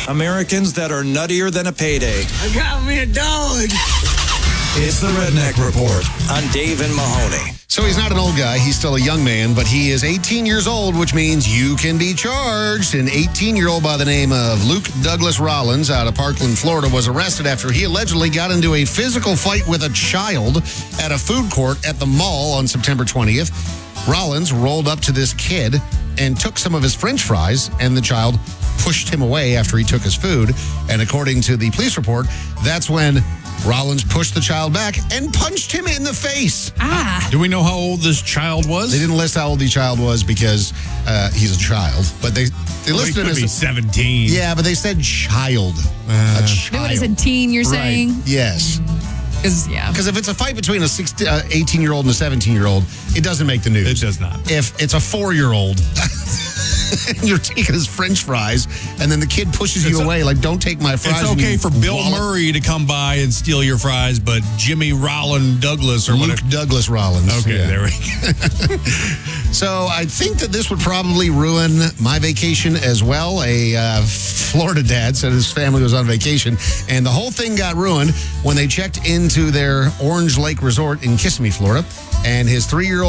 Americans that are nuttier than a payday. I got me a dog. It's the Redneck Report on Dave and Mahoney. So he's not an old guy. He's still a young man, but he is 18 years old, which means you can be charged. An 18-year-old by the name of Luke Douglas Rollins out of Parkland, Florida, was arrested after he allegedly got into a physical fight with a child at a food court at the mall on September 20th. Rollins rolled up to this kid and took some of his French fries, and the child pushed him away after he took his food. And according to the police report, that's when Rollins pushed the child back and punched him in the face. Do we know how old this child was? They didn't list how old the child was because he's a child, but they listed him could as be 17. Yeah, but they said child. A child. No, it is a teen, you're saying? Yes. Because if it's a fight between a 18-year-old and a 17-year-old, it doesn't make the news. It does not. If it's a 4-year-old and you're taking his French fries, and then the kid pushes you away, like, don't take my fries. It's okay for Bill Murray to come by and steal your fries, but Jimmy Rollins Douglas or Luke whatever. Douglas Rollins. Okay, there we go. So I think that this would probably ruin my vacation as well. A Florida dad said his family was on vacation, and the whole thing got ruined when they checked into their Orange Lake Resort in Kissimmee, Florida, and his 3-year-old